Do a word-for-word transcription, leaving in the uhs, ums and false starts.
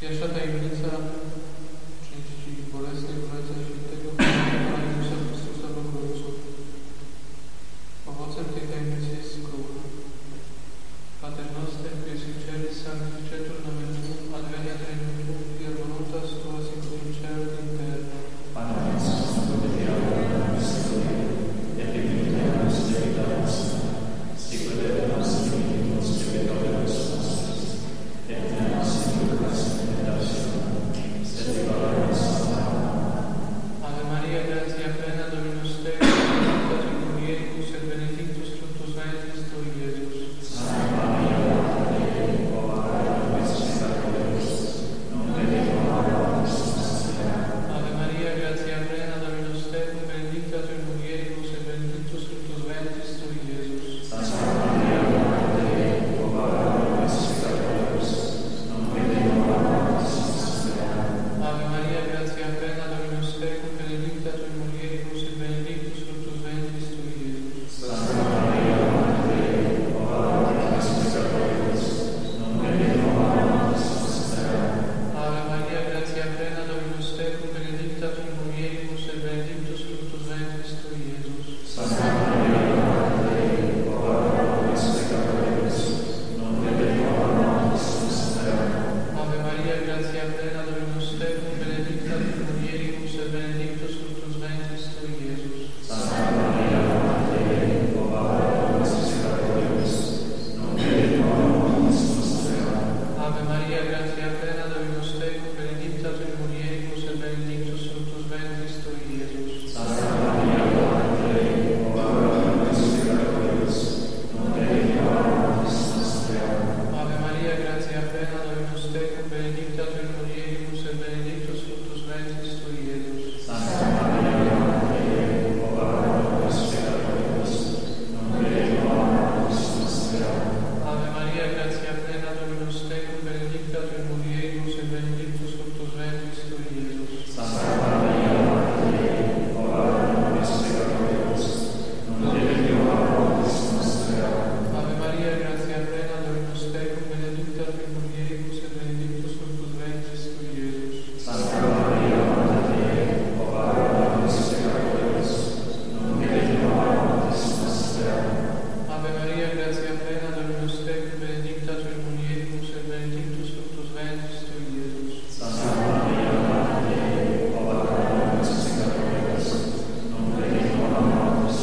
Pierwsza tajemnica części bolesnej Królestwa Świętego Pana Jezusa Chrystusa w obrońców. Owocem tej tajemnicy jest skrucha. Pater noster, qui sinceris sancticetur nomen tuum, adveniat regnum tuum, fiat voluntas tua sicut in cielo et in terra. Pane nostrum quotidianum da nobis hodie, et dimitte nos debita nostra, sicut et nos dimittimus debitores nostris, et ne nos inducas in tentationem, sed libera nos a malo. Ave Maria, gratia plena, Dominus tecum, benedicta tui mulieribus et benedictus fructus ventris tui, Iesus. Santa Maria, Mater Dei, ora pro nobis peccatoribus, nunc et in hora nostra morte. Ave Maria, gratia plena, Dominus tecum, benedicta tui mulieribus et benedictus fructus ventris tui, Iesus. Santa Maria, Mater Dei, ora pro nobis peccatoribus, nunc et in hora nostra morte. Ave Maria, gratia plena, Dominus tecum, benedicta tui mulieribus et benedictus fructus ventris tui, Iesus. Santa Maria, Mater Dei, ora pro nobis peccatoribus, nunc et in hora nostra morte. Ave Maria, gratia plena, Dominus tecum, benedicta tui mulieribus et benedictus fructus ventris tui, Iesus. Santa Maria, Mater Dei, ora pro nobis peccatoribus, nunc et in hora nostra morte. Ave Maria, gratia plena, Dominus tecum, benedicta tui mulieribus et benedictus fructus ventris tui, Iesus. Santa Maria, Mater Dei, ora pro nobis peccatoribus, nunc et in hora nostra morte. Ave Maria, gratia plena, Dominus tecum, benedicta tui mulieribus et benedictus fructus ventris tui, Iesus. Santa Maria, Mater Dei, ora pro nobis peccatoribus, nunc et in hora nostra morte. Ave Maria, gratia plena, Dominus tecum, benedicta tui mulieribus et benedictus fructus ventris tui, Iesus. Santa Maria, Mater Dei, ora pro nobis peccatoribus, nunc et in hora nostra morte. Ave Maria, gratia plena, Dominus